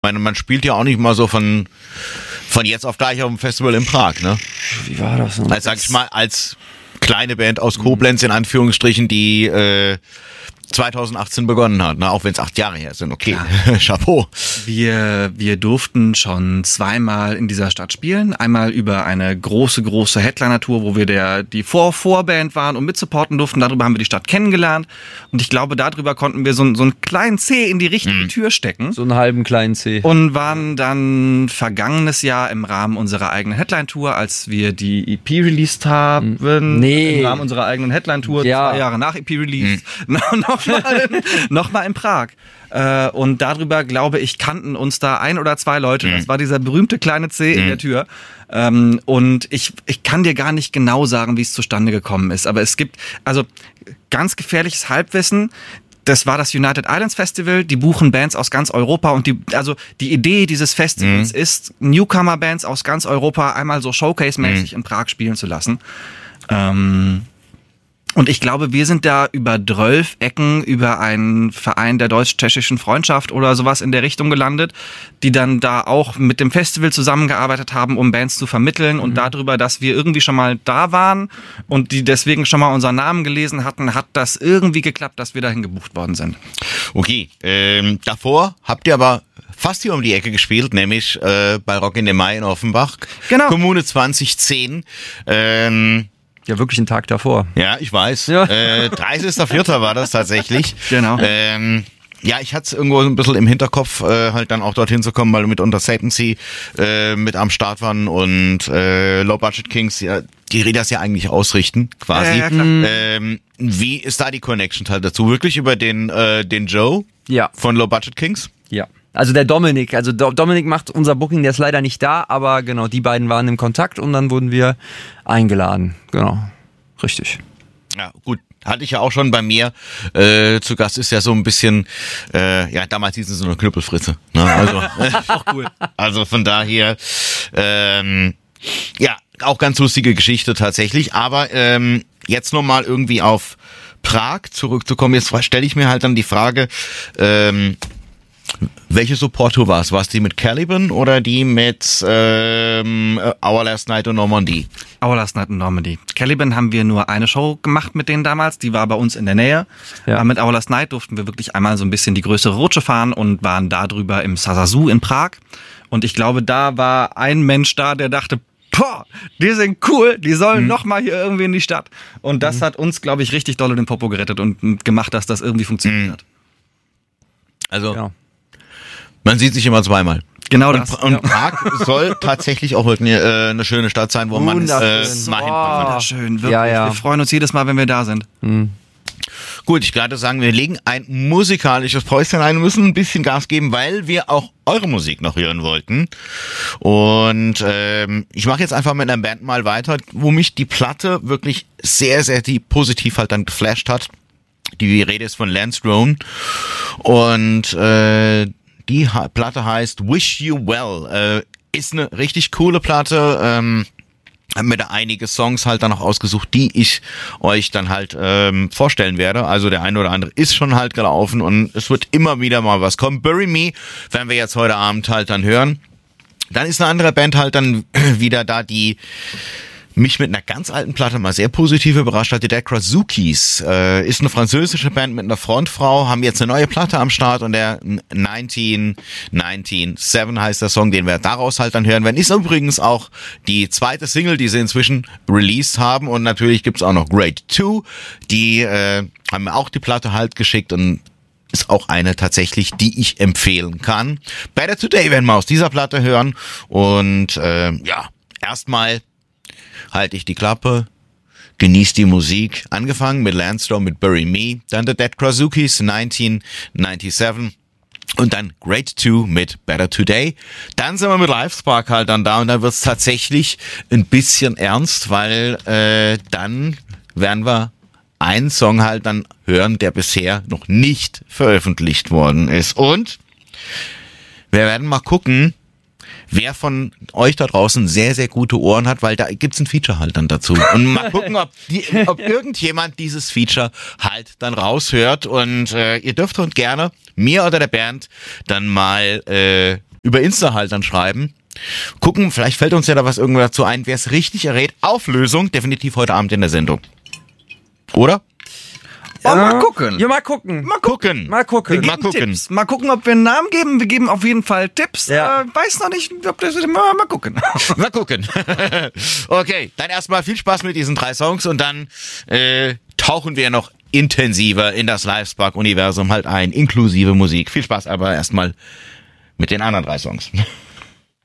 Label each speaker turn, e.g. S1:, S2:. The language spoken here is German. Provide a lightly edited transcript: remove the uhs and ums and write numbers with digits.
S1: Man spielt ja auch nicht mal so von jetzt auf gleich auf dem Festival in Prag, ne?
S2: Wie war das?
S1: Also sag ich mal, als kleine Band aus Koblenz in Anführungsstrichen, die 2018 begonnen hat, ne? Auch wenn es 8 Jahre her sind. Okay, ja. Chapeau.
S3: Wir durften schon zweimal in dieser Stadt spielen. Einmal über eine große Headliner-Tour, wo wir die Vorband waren und mitsupporten durften. Darüber haben wir die Stadt kennengelernt. Und ich glaube, darüber konnten wir so einen kleinen C in die richtige Tür stecken.
S2: So einen halben kleinen C.
S3: Und waren dann vergangenes Jahr im Rahmen unserer eigenen Headline-Tour, als wir die EP released haben.
S2: Nee.
S3: Im Rahmen unserer eigenen Headline-Tour, 2 Jahre nach EP-Release. Nochmal in Prag. Und darüber, glaube ich, kannten uns da 1 oder 2 Leute. Das war dieser berühmte kleine C in der Tür. Und ich kann dir gar nicht genau sagen, wie es zustande gekommen ist. Aber es gibt also ganz gefährliches Halbwissen. Das war das United Islands Festival. Die buchen Bands aus ganz Europa und die Idee dieses Festivals ist, Newcomer-Bands aus ganz Europa einmal so Showcase-mäßig in Prag spielen zu lassen. Und ich glaube, wir sind da über 12 Ecken, über einen Verein der deutsch-tschechischen Freundschaft oder sowas in der Richtung gelandet, die dann da auch mit dem Festival zusammengearbeitet haben, um Bands zu vermitteln und darüber, dass wir irgendwie schon mal da waren und die deswegen schon mal unseren Namen gelesen hatten, hat das irgendwie geklappt, dass wir dahin gebucht worden sind.
S1: Okay, davor habt ihr aber fast hier um die Ecke gespielt, nämlich bei Rock in the Mai in Offenbach. Genau. Kommune 2010.
S2: Ja, wirklich einen Tag davor.
S1: Ja, ich weiß.
S2: Ja.
S1: 30.04. war das tatsächlich.
S3: Genau.
S1: Ja, ich hatte es irgendwo ein bisschen im Hinterkopf, halt dann auch dorthin zu kommen, weil wir mit unter Satancy mit am Start waren und Low Budget Kings, ja, die das ja eigentlich ausrichten, quasi.
S3: Ja, klar.
S1: Wie ist da die Connection halt dazu? Wirklich über den Joe von Low Budget Kings?
S2: Ja. Also der Dominik, Dominik macht unser Booking, der ist leider nicht da, aber genau, die beiden waren im Kontakt und dann wurden wir eingeladen. Genau, richtig.
S1: Ja, gut. Hatte ich ja auch schon bei mir zu Gast, ist ja so ein bisschen, damals hießen sie so eine Knüppelfritze. Ne? Also,
S3: Auch cool.
S1: Also von daher, auch ganz lustige Geschichte tatsächlich. Aber jetzt nochmal irgendwie auf Prag zurückzukommen, jetzt stelle ich mir halt dann die Frage, welche Support-Tour war es? War es die mit Caliban oder die mit Our Last Night in Normandy?
S3: Our Last Night in Normandy. Caliban haben wir nur eine Show gemacht mit denen damals, die war bei uns in der Nähe. Ja. Aber mit Our Last Night durften wir wirklich einmal so ein bisschen die größere Rutsche fahren und waren da drüber im Sazazu in Prag. Und ich glaube, da war ein Mensch da, der dachte, boah, die sind cool, die sollen noch mal hier irgendwie in die Stadt. Und das hat uns, glaube ich, richtig doll den Popo gerettet und gemacht, dass das irgendwie funktioniert hat.
S1: Also...
S2: Ja.
S1: Man sieht sich immer zweimal.
S3: Genau das.
S1: Und Prag soll tatsächlich auch wirklich eine schöne Stadt sein, wo man mal hinfahren.
S3: Wunderschön, wirklich.
S2: Ja.
S3: Wir freuen uns jedes Mal, wenn wir da sind.
S1: Gut, ich gerade sagen, wir legen ein musikalisches Päuschen ein und müssen ein bisschen Gas geben, weil wir auch eure Musik noch hören wollten. Und ich mache jetzt einfach mit einer Band mal weiter, wo mich die Platte wirklich sehr, sehr positiv halt dann geflasht hat. Die Rede ist von Lance Drone. Und die Platte heißt Wish You Well. Ist eine richtig coole Platte. Hab mir da einige Songs halt dann noch ausgesucht, die ich euch dann halt vorstellen werde. Also der eine oder andere ist schon halt gelaufen und es wird immer wieder mal was kommen. Bury Me werden wir jetzt heute Abend halt dann hören. Dann ist eine andere Band halt dann wieder da, die mich mit einer ganz alten Platte mal sehr positiv überrascht hat. Die Dead Krazukis ist eine französische Band mit einer Frontfrau, haben jetzt eine neue Platte am Start und der 1997 heißt der Song, den wir daraus halt dann hören werden. Ist übrigens auch die zweite Single, die sie inzwischen released haben und natürlich gibt's auch noch Grade 2, die haben mir auch die Platte halt geschickt und ist auch eine tatsächlich, die ich empfehlen kann. Better Today werden wir aus dieser Platte hören und erstmal halte ich die Klappe, genießt die Musik. Angefangen mit Landstorm, mit Bury Me, dann The Dead Krazukis 1997 und dann Grade 2 mit Better Today. Dann sind wir mit Livespark halt dann da und dann wird's tatsächlich ein bisschen ernst, weil dann werden wir einen Song halt dann hören, der bisher noch nicht veröffentlicht worden ist. Und wir werden mal gucken, wer von euch da draußen sehr, sehr gute Ohren hat, weil da gibt's ein Feature halt dann dazu. Und mal gucken, ob irgendjemand dieses Feature halt dann raushört. Und ihr dürft uns gerne, mir oder der Band, dann mal über Insta halt dann schreiben. Gucken, vielleicht fällt uns ja da was irgendwo dazu ein, wer es richtig errät. Auflösung definitiv heute Abend in der Sendung. Oder?
S3: Oh, mal gucken.
S2: Ja, mal gucken.
S3: Mal gucken.
S2: Mal gucken.
S3: Wir geben Tipps. Mal gucken, ob wir einen Namen geben. Wir geben auf jeden Fall Tipps.
S2: Ja.
S3: Weiß noch nicht, ob das mal gucken.
S1: Mal gucken. Okay, dann erstmal viel Spaß mit diesen 3 Songs und dann tauchen wir noch intensiver in das Livespark-Universum halt ein, inklusive Musik. Viel Spaß aber erstmal mit den anderen 3 Songs.